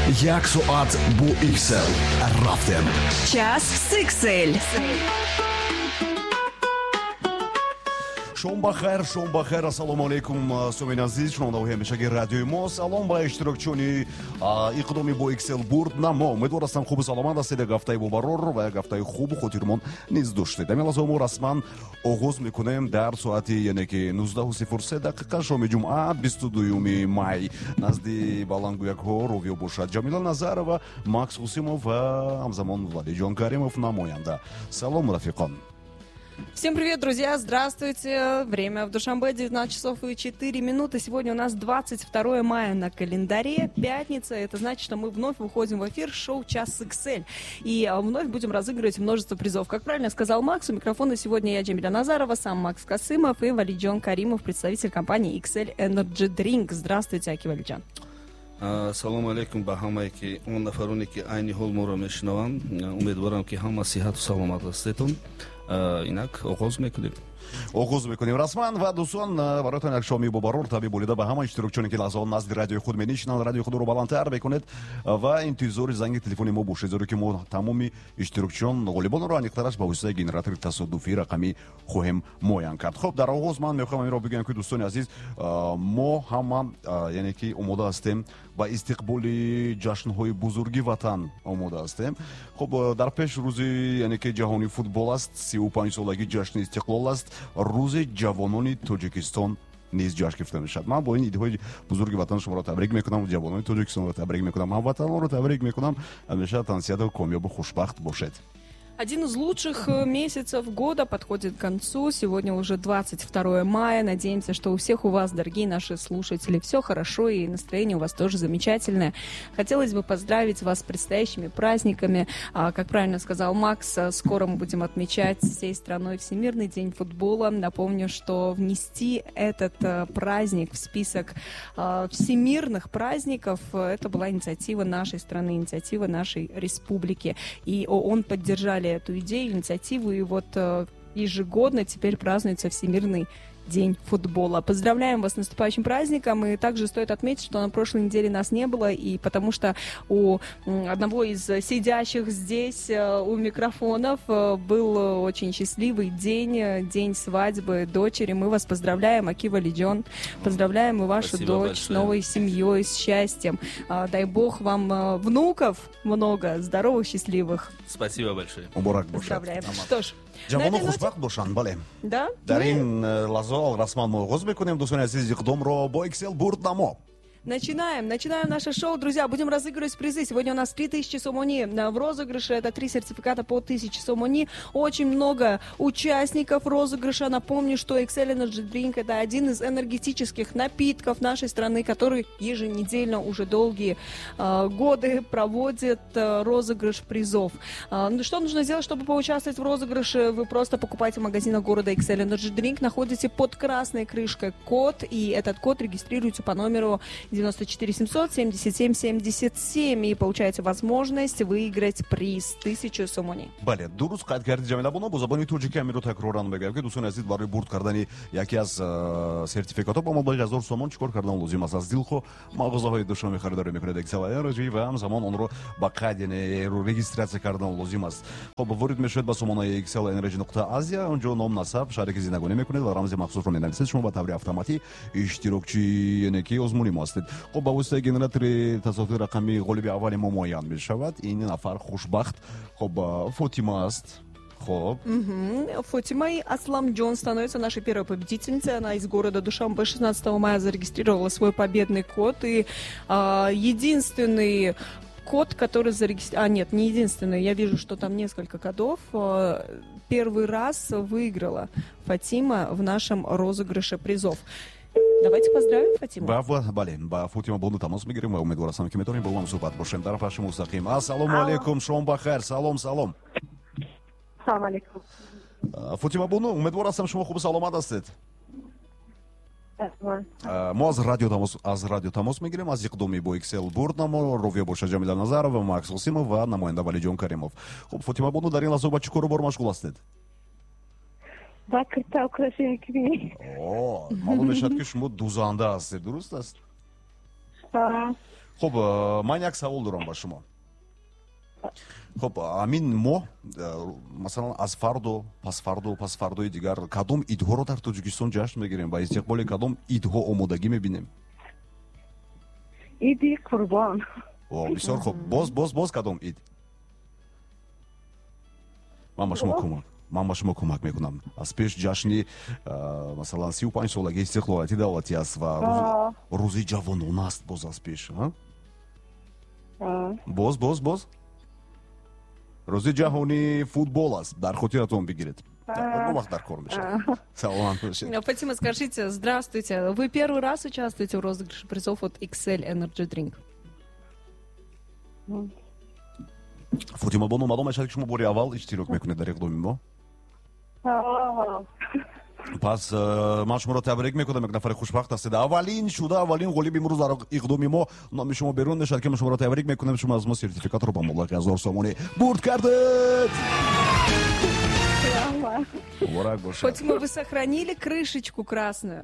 Як соат бу XL рафтем. Час с XL. شما بخیر السلام علیکم سومین عزیز شما در همیشگی رادیوی ما سلام با اشتراکچونی اقدامی با اکسل برد نما امیدوار هستم خوب سلامت هستید گفتای ببرور و گفتای خوب خاطرمون نیز داشتید امیل از ما رسما آغاز میکنیم در ساعتی یعنی که 19:03 دقیقه شام جمعه 22 مای نزدی بالانگویک ها رویو باشد جمیلا نظرова ماکس حسیمов و همزمان ولیجان کریمов نماینده سلام رفیقان. Всем привет, друзья! Здравствуйте! Время в Душанбе 19 часов и 4 минуты. Сегодня у нас 22 мая на календаре, пятница. Это значит, что мы вновь выходим в эфир шоу «Час с XL». И вновь будем разыгрывать множество призов. Как правильно сказал Макс, у микрофона сегодня я, Джамиля Назарова, сам Макс Касымов и Валиджан Каримов, представитель компании XL Energy Drink. Здравствуйте, Аки Валиджан. Салому алейкум ба ҳамае ки он нафароне ки айни ҳол моро мешунаванд. Умедворам ки ҳама сиҳату саломат ҳастедтон. Инак оғоз мекунем. آغاز میکنیم رسما و دوستان براتون یک شامی ببرور طبیب بولیده به همه اشتراکچونی که لازم نزد رادیو خود می‌نشینن رادیو خود رو بالاتر بکنید و انتظار زنگ تلفن ما باشید زیرا که ما تمامی اشتراکچون غالبا رو انیقترش با واسطه گنراتور تصادفی رقمی خواهیم معاین کرد. خب در آغاز من میخوام این رو بگم که دوستان عزیز ما هم یعنی که آماده هستیم با استقبال جشن‌های بزرگی وطن آماده هستیم. خب در پیش روزی یعنی که جهانی فوتبال است 35 سالگی جشن استقلال است روز جوانان تاجیکستان نیز جشن گرفته میشد. من با این ایده‌های بزرگ وطن شما را تبریک میکنم جوانان تاجیکستان را تبریک میکنم هموطنان رو تبریک میکنم همیشه تنسیت و کامیاب و خوشبخت باشید. Один из лучших месяцев года подходит к концу. Сегодня уже 22 мая. Надеемся, что у всех у вас, дорогие наши слушатели, все хорошо и настроение у вас тоже замечательное. Хотелось бы поздравить вас с предстоящими праздниками. Как правильно сказал Макс, скоро мы будем отмечать всей страной Всемирный день футбола. Напомню, что внести этот праздник в список всемирных праздников, это была инициатива нашей страны, инициатива нашей республики. И ООН поддержали эту идею, инициативу, и вот ежегодно теперь празднуется Всемирный день футбола. Поздравляем вас с наступающим праздником, и также стоит отметить, что на прошлой неделе нас не было, и потому что у одного из сидящих здесь у микрофонов был очень счастливый день, день свадьбы дочери. Мы вас поздравляем, Аки Валиджан, поздравляем и вашу Спасибо дочь большое. с новой семьей, с счастьем. Дай Бог вам внуков много, здоровых, счастливых. Спасибо большое. مبارک باشد. Поздравляем. Что ж, جوانان خوشبخت باشند بله. да? در این لحظه رسما ما آغاز میکنیم دوستان عزیز اقدام را با اکسل برد نما. Начинаем наше шоу, друзья. Будем разыгрывать призы. Сегодня у нас 3000 сомони в розыгрыше. Это 3 сертификата по 1000 сомони. Очень много участников розыгрыша. Напомню, что XL Energy Drink — это один из энергетических напитков нашей страны, который еженедельно уже долгие годы проводит розыгрыш призов. Что нужно сделать, чтобы поучаствовать в розыгрыше? Вы просто покупаете в магазинах города XL Energy Drink, находите под красной крышкой код, и этот код регистрируете по номеру 94 700 77 77 и получаете возможность выиграть приз 1000 сомони. بله درست قد کردید جمیله با زبان تاجیکی هم رو تکرارن بگم که دوستان عزیز برای برد کردن یکی از سرتیفیکات ها با مبلغ 1000 سومون چیکار کردن لازم است از دلخو مغازه‌های دوشنبه خریداری میکنید اکسل انرژی و همزمان اون رو با قید یعنی رو رجیستراسی کردن لازم است. خب وارد میشید با سومونای اکسل انرژی نقطه آزیا اونجا نام نصب شریک زندگانی میکنید و رمز مخصوص رو می‌نویسید شما با طور اتوماتیک اشتراکچی یعنی که ازمونی هستید. خب با واسطه گنراتور تصادفی رقمی غالب اول ما معین میشود این نفر خوشبخت خب فاطمه است. خب. Фатима Асламджон становится нашей первой победительницей. Она из города Душанбе 16 мая зарегистрировала свой победный код. И единственный код, который зарегистрирован... нет, не единственный. Я вижу, что там несколько кодов. Первый раз выиграла Фатима в нашем розыгрыше призов. Давайте поздравим Фатиму. بله با فاطمه با تماس میگیریم و امیدوار هستم که میتونیم با هم صحبت باشیم در پخش مستقیم. السلام علیکم شما بخیر سلام سلام علیکم فاطمه بانو امیدوار هستم شما خوب سلامت هستید. ما از رادیو تماس میگیریم از اقدامی با اکسل برد نما رویه باشه جمیلا نظرова ماکس حسیمов و نماینده ولیجان کریمов. خب فاطمه بانو در این لحظه با چه کارو بار مشغول هستید؟ با کرتا украшение معلوم میشد که شما دوزنده هستید درست است؟ خب من یک سوال دارم با شما. خب امین ما مثلا از فردا پس فردای دیگر کدام ایدها رو در تاجیکستان جشن میگیریم و استقبال کدام ایدها آمادگی میبینیم؟ ایدی قربان. بسیار خوب. باز کدام اید؟ من با شما کمک میکنم. از پیش جشنی مثلا 35 سالگی استقلالیتی دولتی است و روزی جوانان است. باز از پیش باز روزی جهانی футбол است. در خاطرتون بگیرید. وقت در کار میشه. Саламат башед. Фатима, скажите, здравствуйте. Вы первый раз участвуете в розыгрыше призов от XL Energy Drink? Фатима бону маълум мешад ки шумо бори аввал иштирок мекунед дар иқдоми мо? пас ман шуморо табрик мекунам. як нафари хушбахт ҳастед. аввалин ғолиб имрӯз дар иқдоми мо номи шумо берун мешавад ки мо шуморо табрик мекунем. шумо аз мо сертификатро ба маблағи 1000 сомонӣ бурд кардед. муборак бошад. Фатима, вы сохранили крышечку красную?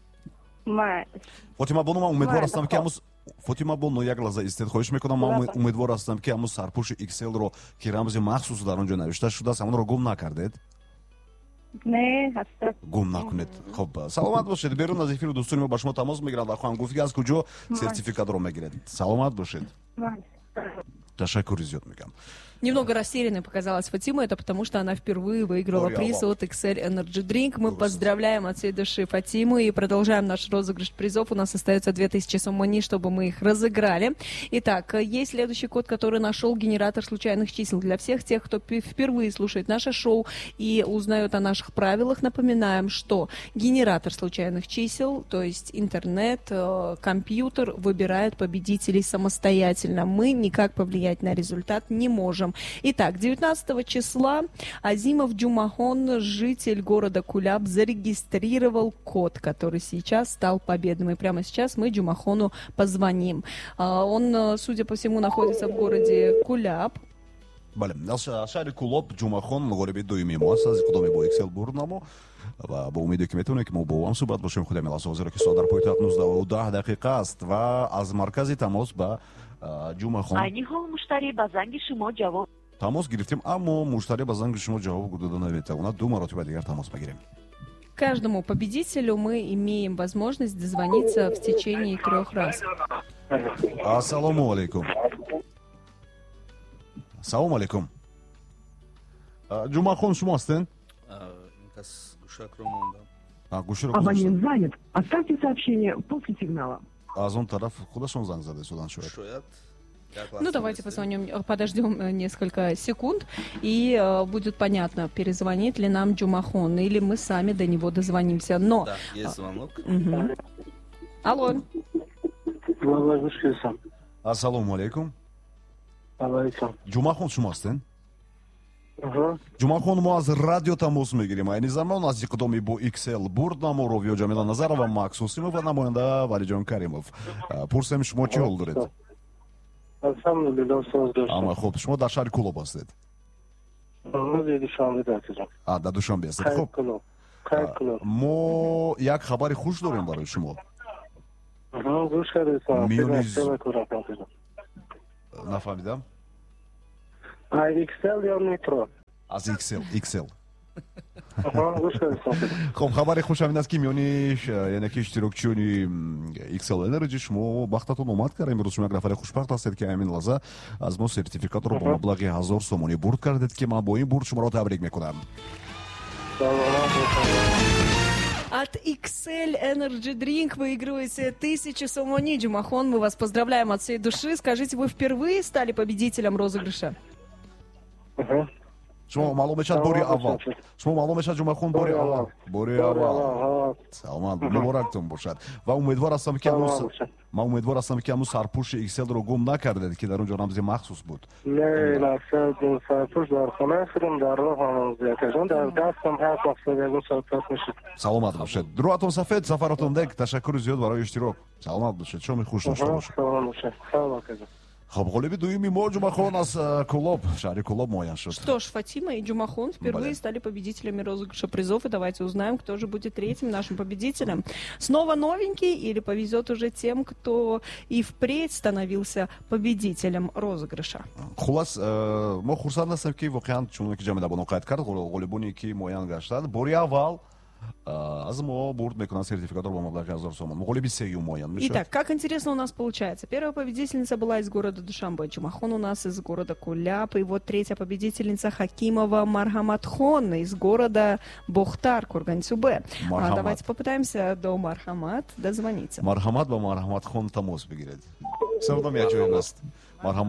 Фатима бону ман умедвор ҳастам ки ҳамуз Фатима бону як лаҳза истед хоҳиш мекунам. ман умедвор ҳастам ки ҳамуз сарпӯши XL-ро ки рамзи махсус дар он ҷо навишта шудааст ҳамонро гум накардед? Не, ҳастад. гум накунед. хоб саломат бошед. берун аз эфири дӯстони мо ба шумо тамос мегиранд ва хоҳам гуфт ки аз куҷо сертификатро мегиред. саломат бошед. Ташаккур зиёд мегӯям. Немного растерянной показалась Фатима, это потому что она впервые выиграла приз от XL Energy Drink. Мы поздравляем от всей души Фатиму и продолжаем наш розыгрыш призов. У нас остается 2000 сомони, чтобы мы их разыграли. Итак, есть следующий код, который нашел генератор случайных чисел. Для всех тех, кто впервые слушает наше шоу и узнает о наших правилах, напоминаем, что генератор случайных чисел, то есть интернет, компьютер, выбирает победителей самостоятельно. Мы никак повлиять на результат не можем. Итак, 19 числа Азимов Джумахон, житель города Куляб, зарегистрировал код, который сейчас стал победным. И прямо сейчас мы Джумахону позвоним. Он, судя по всему, находится в городе Куляб. бале аз шаҳри Кулоб Ҷумахон ғолиби дуюми мо аст аз иқдоми бо XL бурнамо ва бо умеде ки метавонем ки мо бо ҳам суҳбат бошем. худем лаҳза ҳозиро ки соат дар пойтахт 19:10 дақиқа аст ва аз маркази тамос ба Ҷумахон айни ҳол муштарӣ ба занги шумо ҷавоб тамос гирифтем, аммо муштарӣ ба занги шумо ҷавоб дода наметавонад. ду маротиба дигар тамос мегирем. Каждому победителю мы имеем возможность дозвониться в течение 3 раз. Ассаламу алейкум. Салом алейкум. Ҷумахон шумо ҳастен? Инкас гӯшакро мондам. Гӯшаро Абонент занят. Оставьте сообщение после сигнала. аз он тараф худашон занг зада шудан шояд. Ну, давайте позвоним, подождем несколько секунд, и будет понятно, перезвонит ли нам Джумахон, или мы сами до него дозвонимся. Но... Да, есть звонок. Угу. Алло. Ассаламу алейкум. Алейкум. Ҷумахон шумо ҳастен? ҷумахон, мо аз радио тамос мегирем. айни замон аз иқдоми бо XL бурд наморо ё ҷамила назарова, максусимов ва намоянда валиҷон каримов. пурсем шумо чӣ ҳол доред? ама хуб, шумо дар шаҳри Кулоб ҳастед? дар Душанбе ҳастед. хуб, мо як хабари хуш дорем барои шумо. нафаҳмидам. XL ё метро? аз XL. خب خبر خوشم این است که میانی یعنی که اشتراکچیانی XL Energy شما وقتتون اومد کرد. امروز شما یک نفر خوشبخت هستید که همین لحظه از ما سرتیفیکات رو با مبلغ 1000 سومانی برد کردید که من با این برد شما رو تبریک میکنم. От XL Energy Drink выигрываете 1000 сомони. Джумахон, мы вас поздравляем от всей души. Скажите, вы впервые стали победителем розыгрыша? شما معلوم بشد باری اول. شما معلوم بشد Ҷумахон باری اول. باری اول. سلامت مبارکتون باشد. و امیدوار هستم که من امیدوار هستم که امروز سرپوش XL رو گم نکردید که در اونجا رمز مخصوص بود. نه سرپوش در خانه خودم در راه آموزیدم در دستم هست وقتی سرپوش میشه. سلامت باشید. روحتون سفید، سفرتون دک. تشکر زیاد برای اشتراک. سلامت باشید. شما خوش داشته باشید. خب غالبی دویمی ما جمعخان از کلاب شهر کلاب معین شد. Что ж, Фатима и Джумахон впервые стали победителями розыгрыша призов. И давайте узнаем, кто же будет третьим нашим победителем. Снова новенький или повезет уже тем, кто и впредь становился победителем розыгрыша? خلاص ما خورسند هستم که واقعا چون که جامعه دبانو قید کرد غالبونی که معین گشتند باری اول از ما برد میکنن سертификат با مبلغ 1000 сомон. غالبی سوم معین میشه. Итак, как интересно у нас получается. Первая победительница была из города Душанбе, Джумахон у нас из города Куляп, и вот третья победительница Хакимова Мархаматхон из города Бохтар, Курган-Сюбе. Давайте попытаемся до Мархамат дозвониться. Мархамат ба Мархаматхон тамос бигиред. Савдам я ҷои аст. Мархамат